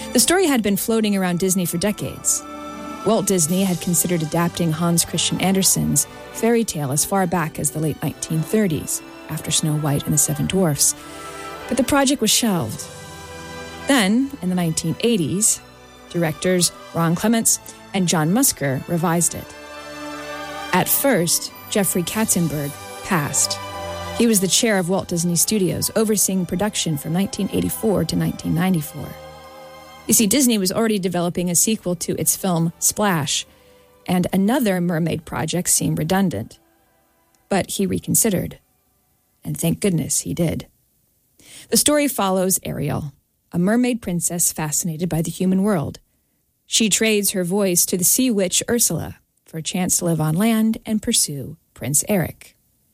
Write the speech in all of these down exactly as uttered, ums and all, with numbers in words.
The story had been floating around Disney for decades. Walt Disney had considered adapting Hans Christian Andersen's fairy tale as far back as the late nineteen thirties, after Snow White and the Seven Dwarfs, but the project was shelved. Then, in the nineteen eighties, directors Ron Clements and John Musker revised it. At first, Jeffrey Katzenberg passed. He was the chair of Walt Disney Studios, overseeing production from nineteen eighty-four to nineteen ninety-four. You see, Disney was already developing a sequel to its film Splash, and another mermaid project seemed redundant. But he reconsidered. And thank goodness he did. The story follows Ariel, a mermaid princess fascinated by the human world. She trades her voice to the sea witch Ursula for a chance to live on land and pursue Prince Eric.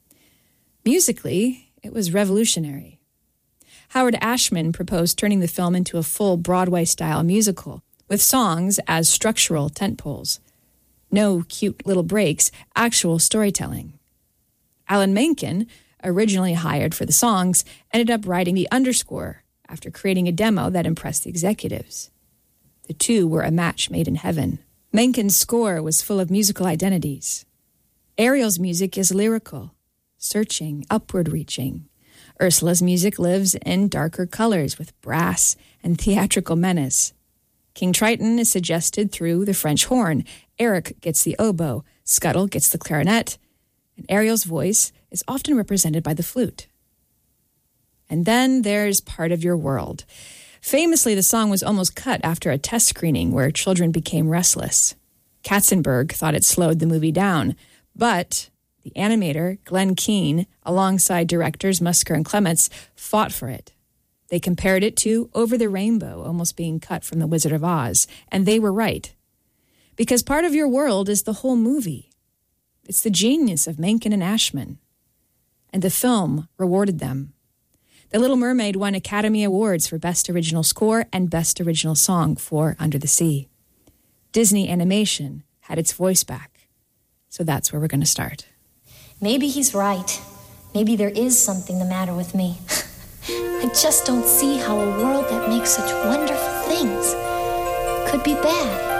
Musically, it was revolutionary. Howard Ashman proposed turning the film into a full Broadway-style musical, with songs as structural tentpoles. No cute little breaks, actual storytelling. Alan Menken, originally hired for the songs, ended up writing the underscore after creating a demo that impressed the executives. The two were a match made in heaven. Menken's score was full of musical identities. Ariel's music is lyrical, searching, upward-reaching. Ursula's music lives in darker colors with brass and theatrical menace. King Triton is suggested through the French horn. Eric gets the oboe. Scuttle gets the clarinet. And Ariel's voice is often represented by the flute. And then there's Part of Your World. Famously, the song was almost cut after a test screening where children became restless. Katzenberg thought it slowed the movie down, but the animator, Glenn Keane, alongside directors Musker and Clements, fought for it. They compared it to Over the Rainbow, almost being cut from The Wizard of Oz, and they were right. Because Part of Your World is the whole movie. It's the genius of Menken and Ashman. And the film rewarded them. The Little Mermaid won Academy Awards for Best Original Score and Best Original Song for Under the Sea. Disney Animation had its voice back. So that's where we're going to start. Maybe he's right. Maybe there is something the matter with me. I just don't see how a world that makes such wonderful things could be bad.